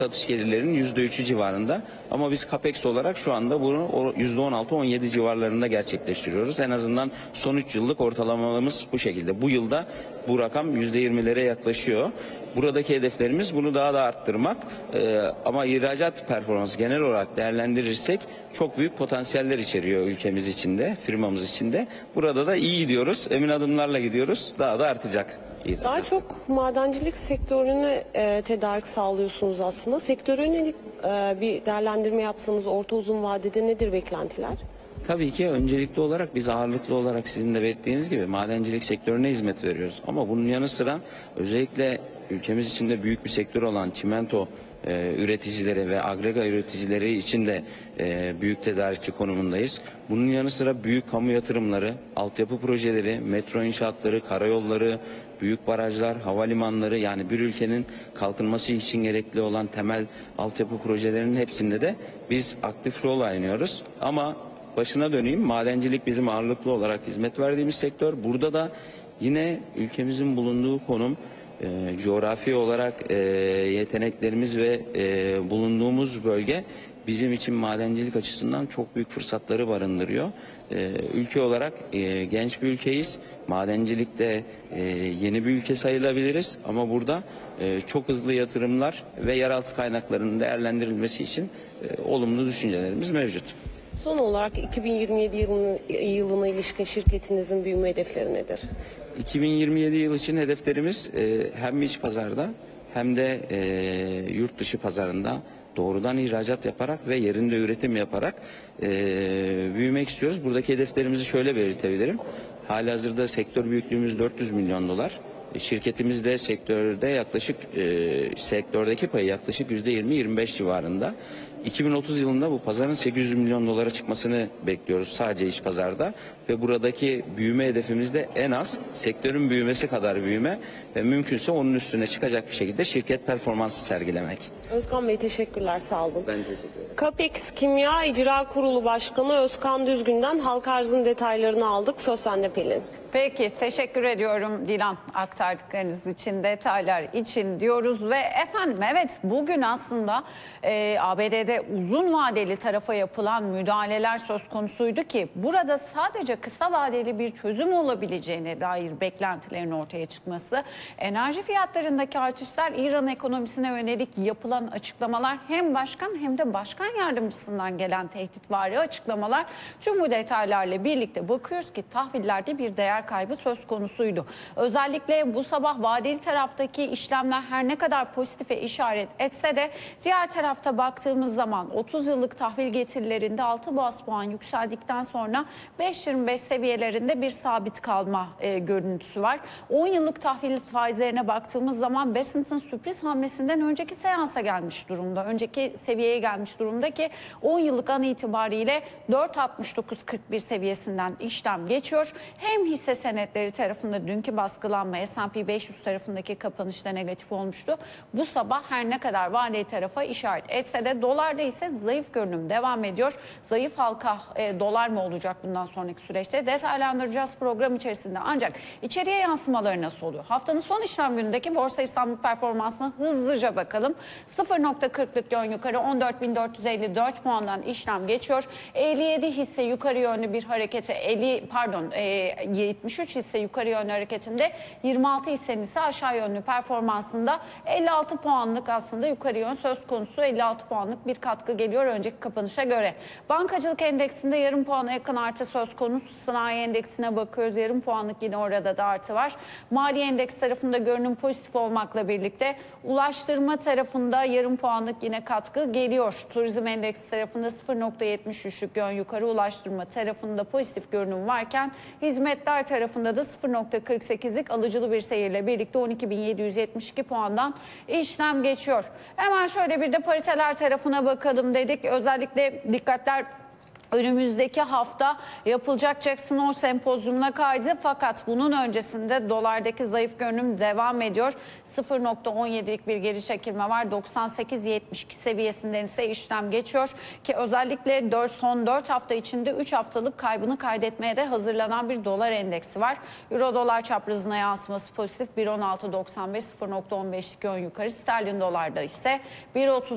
Satış gelirlerinin %3'ü civarında, ama biz Capex olarak şu anda bunu %16-17 civarlarında gerçekleştiriyoruz. En azından son 3 yıllık ortalamamız bu şekilde. Bu yılda bu rakam %20'lere yaklaşıyor. Buradaki hedeflerimiz bunu daha da arttırmak, ama ihracat performansı genel olarak değerlendirirsek çok büyük potansiyeller içeriyor ülkemiz içinde, firmamız içinde. Burada da iyi gidiyoruz, emin adımlarla gidiyoruz, daha da artacak. Daha çok madencilik sektörüne tedarik sağlıyorsunuz aslında. Sektöre yönelik bir değerlendirme yapsanız orta uzun vadede nedir beklentiler? Tabii ki öncelikli olarak biz ağırlıklı olarak sizin de belirttiğiniz gibi madencilik sektörüne hizmet veriyoruz. Ama bunun yanı sıra özellikle ülkemiz içinde büyük bir sektör olan çimento üreticileri ve agrega üreticileri için de büyük tedarikçi konumundayız. Bunun yanı sıra büyük kamu yatırımları, altyapı projeleri, metro inşaatları, karayolları, büyük barajlar, havalimanları, yani bir ülkenin kalkınması için gerekli olan temel altyapı projelerinin hepsinde de biz aktif rol oynuyoruz. Ama başına döneyim, madencilik bizim ağırlıklı olarak hizmet verdiğimiz sektör. Burada da yine ülkemizin bulunduğu konum, coğrafi olarak yeteneklerimiz ve bulunduğumuz bölge bizim için madencilik açısından çok büyük fırsatları barındırıyor. Ülke olarak genç bir ülkeyiz. Madencilikte yeni bir ülke sayılabiliriz. Ama burada çok hızlı yatırımlar ve yeraltı kaynaklarının değerlendirilmesi için olumlu düşüncelerimiz mevcut. Son olarak 2027 yılına ilişkin şirketinizin büyüme hedefleri nedir? 2027 yıl için hedeflerimiz hem iç pazarda hem de yurt dışı pazarında doğrudan ihracat yaparak ve yerinde üretim yaparak büyümek istiyoruz. Buradaki hedeflerimizi şöyle belirtebilirim. Halihazırda sektör büyüklüğümüz 400 milyon dolar. Şirketimiz de sektörde yaklaşık sektördeki payı yaklaşık %20-25 civarında. 2030 yılında bu pazarın 800 milyon dolara çıkmasını bekliyoruz sadece iç pazarda ve buradaki büyüme hedefimiz de en az sektörün büyümesi kadar büyüme ve mümkünse onun üstüne çıkacak bir şekilde şirket performansı sergilemek. Özkan Bey teşekkürler, sağ olun. Ben teşekkür ederim. Capex Kimya İcra Kurulu Başkanı Özkan Düzgün'den halka arzın detaylarını aldık. Söz sende Pelin. Peki, teşekkür ediyorum Dilan, aktardıklarınız için, detaylar için diyoruz. Ve efendim, evet, bugün aslında ABD'de uzun vadeli tarafa yapılan müdahaleler söz konusuydu ki burada sadece kısa vadeli bir çözüm olabileceğine dair beklentilerin ortaya çıkması, enerji fiyatlarındaki artışlar, İran ekonomisine yönelik yapılan açıklamalar, hem başkan hem de başkan yardımcısından gelen tehditvari açıklamalar, tüm bu detaylarla birlikte bakıyoruz ki tahvillerde bir değer kaybı söz konusuydu. Özellikle bu sabah vadeli taraftaki işlemler her ne kadar pozitife işaret etse de diğer tarafta baktığımız zaman 30 yıllık tahvil getirilerinde 6 baz puan yükseldikten sonra 5.25 seviyelerinde bir sabit kalma görüntüsü var. 10 yıllık tahvil faizlerine baktığımız zaman Bessent'ın sürpriz hamlesinden önceki seansa gelmiş durumda. Önceki seviyeye gelmiş durumda ki 10 yıllık an itibariyle 4.6941 seviyesinden işlem geçiyor. Hem hisse senetleri tarafında dünkü baskılanma, S&P 500 tarafındaki kapanışta negatif olmuştu. Bu sabah her ne kadar vadeli tarafa işaret etse de dolarda ise zayıf görünüm devam ediyor. Zayıf halka dolar mı olacak bundan sonraki süreçte detaylandıracağız program içerisinde. Ancak içeriye yansımaları nasıl oluyor? Haftanın son işlem günündeki Borsa İstanbul performansına hızlıca bakalım. 0.40'lık yön yukarı 14.454 puandan işlem geçiyor. 57 hisse yukarı yönlü bir harekete 73 hisse yukarı yönlü hareketinde, 26 hissenin ise aşağı yönlü performansında 56 puanlık aslında yukarı yön söz konusu. 56 puanlık bir katkı geliyor önceki kapanışa göre. Bankacılık endeksinde yarım puana yakın artı söz konusu. Sanayi endeksine bakıyoruz, yarım puanlık yine orada da artı var. Mali endeks tarafında görünüm pozitif olmakla birlikte ulaştırma tarafında yarım puanlık yine katkı geliyor. Turizm endeksi tarafında 0.73'lük yön yukarı, ulaştırma tarafında pozitif görünüm varken hizmetler tarafında da 0.48'lik alıcılı bir seyirle birlikte 12.772 puandan işlem geçiyor. Hemen şöyle bir de pariteler tarafına bakalım dedik. Özellikle dikkatler önümüzdeki hafta yapılacak Jackson Hole sempozyumuna kaydı, fakat bunun öncesinde dolardaki zayıf görünüm devam ediyor. 0.17'lik bir geri çekilme var. 98.72 seviyesinden ise işlem geçiyor ki özellikle son 4 hafta içinde 3 haftalık kaybını kaydetmeye de hazırlanan bir dolar endeksi var. Euro dolar çaprazına yansıması pozitif, 1.1695, 0.15'lik yön yukarı. Sterlin dolarda ise 1.30